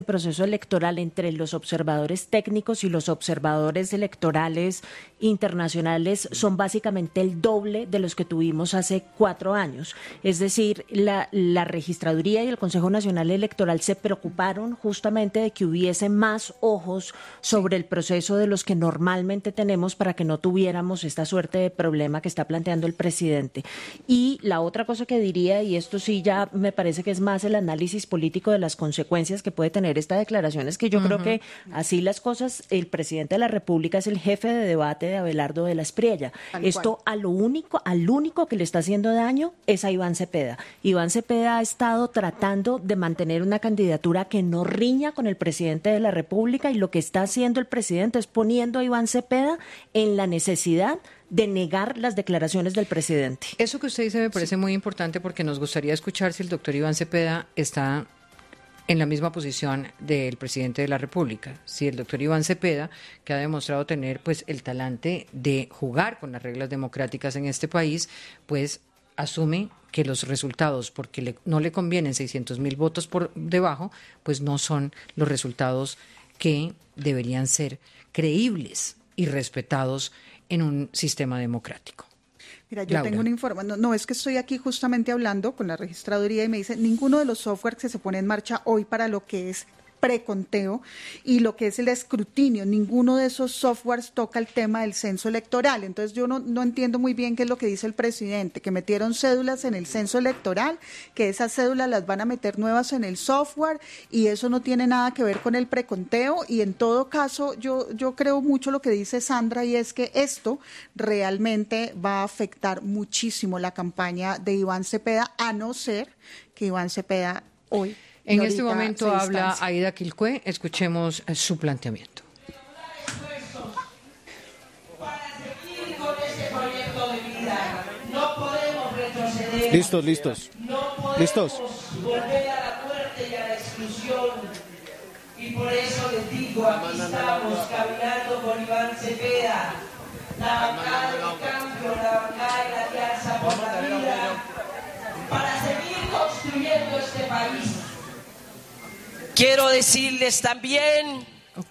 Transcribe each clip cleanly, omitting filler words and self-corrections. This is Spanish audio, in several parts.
proceso electoral entre los observadores técnicos y los observadores electorales internacionales son básicamente el doble de los que tuvimos hace 4 años. Es decir, la Registraduría y el Consejo Nacional Electoral se preocuparon justamente de que hubiese más ojos sobre el proceso de los que normalmente tenemos para que no tuviéramos esta suerte de problema que está planteando el presidente. Y la otra cosa que diría, y esto sí ya me parece que es más el análisis político de las consecuencias que puede tener esta declaración, es que yo creo que así las cosas, el presidente de la República es el jefe de debate de Abelardo de la Espriella. Esto al único que le está haciendo daño es a Iván Cepeda. Iván Cepeda ha estado tratando de mantener una candidatura que no riña con el presidente de la República, y lo que está haciendo el presidente es poniendo a Iván Cepeda en la necesidad de negar las declaraciones del presidente. Eso que usted dice me parece muy importante, porque nos gustaría escuchar si el doctor Iván Cepeda está en la misma posición del presidente de la República. Si el doctor Iván Cepeda, que ha demostrado tener pues el talante de jugar con las reglas democráticas en este país, pues asume que los resultados, porque no le convienen 600,000 votos por debajo, pues no son los resultados que deberían ser creíbles y respetados en un sistema democrático. Mira, yo Laura. tengo una información, no, es que estoy aquí justamente hablando con la registraduría y me dice, ninguno de los softwares que se pone en marcha hoy para lo que es preconteo y lo que es el escrutinio, ninguno de esos softwares toca el tema del censo electoral. Entonces yo no entiendo muy bien qué es lo que dice el presidente, que metieron cédulas en el censo electoral, que esas cédulas las van a meter nuevas en el software y eso no tiene nada que ver con el preconteo. Y en todo caso yo creo mucho lo que dice Sandra, y es que esto realmente va a afectar muchísimo la campaña de Iván Cepeda, a no ser que Iván Cepeda hoy En este momento habla Aida Quilcue, escuchemos su planteamiento. Para seguir con este proyecto de vida, no podemos retroceder. Listos. No podemos ¿Listos? volver a la muerte y a la exclusión. Y por eso les digo, aquí estamos caminando con Iván Cepeda, la bancada del cambio, la bancada de la Alianza por la Vida, para seguir construyendo este país. Quiero decirles también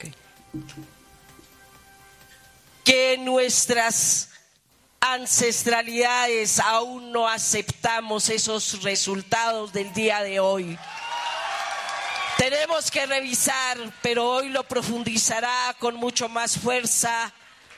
que nuestras ancestralidades aún no aceptamos esos resultados del día de hoy. Tenemos que revisar, pero hoy lo profundizará con mucho más fuerza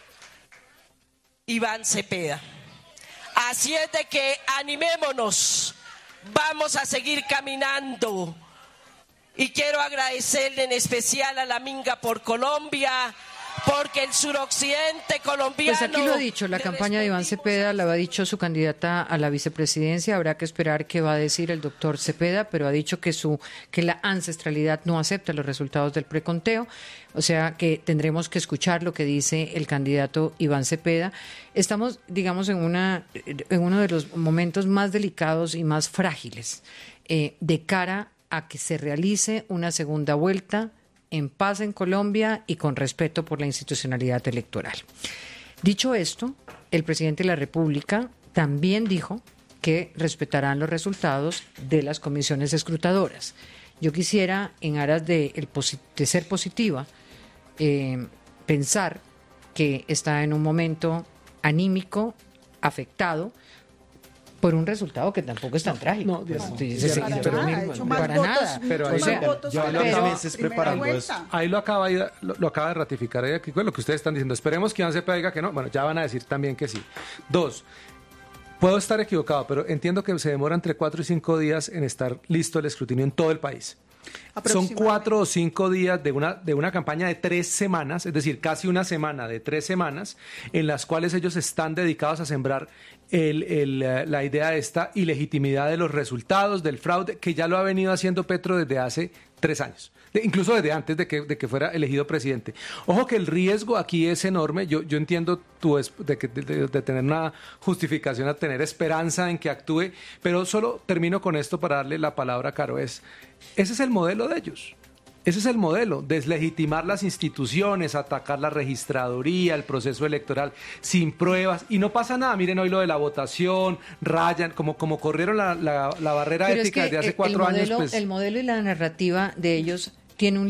Iván Cepeda. Así es de que animémonos, vamos a seguir caminando. Y quiero agradecerle en especial a la Minga por Colombia, porque el suroccidente colombiano... Pues aquí lo ha dicho, la campaña de Iván Cepeda, la ha dicho su candidata a la vicepresidencia, habrá que esperar qué va a decir el doctor Cepeda, pero ha dicho que la ancestralidad no acepta los resultados del preconteo, o sea que tendremos que escuchar lo que dice el candidato Iván Cepeda. Estamos, digamos, en uno de los momentos más delicados y más frágiles de cara a que se realice una segunda vuelta en paz en Colombia y con respeto por la institucionalidad electoral. Dicho esto, el presidente de la República también dijo que respetarán los resultados de las comisiones escrutadoras. Yo quisiera, en aras de ser positiva, pensar que está en un momento anímico, afectado, por un resultado que tampoco es tan trágico. Para nada. Pero ahí, lleva meses preparando eso. Ahí lo acaba de ratificar aquí, lo que ustedes están diciendo. Esperemos que Iván Cepeda diga que no. Bueno, ya van a decir también que sí. 2, puedo estar equivocado, pero entiendo que se demora entre 4 y 5 días en estar listo el escrutinio en todo el país. Son 4 o 5 días de una campaña de 3 semanas, es decir, casi una semana de 3 semanas, en las cuales ellos están dedicados a sembrar la idea de esta ilegitimidad de los resultados, del fraude, que ya lo ha venido haciendo Petro desde hace 3 años. Incluso desde antes de que fuera elegido presidente. Ojo que el riesgo aquí es enorme. Yo entiendo de tener una justificación a tener esperanza en que actúe, pero solo termino con esto para darle la palabra a Caro. Ese es el modelo de ellos. Ese es el modelo, deslegitimar las instituciones, atacar la registraduría, el proceso electoral sin pruebas, y no pasa nada. Miren hoy lo de la votación, rayan, como corrieron la barrera ética desde hace 4 años. El modelo y la narrativa de ellos tiene un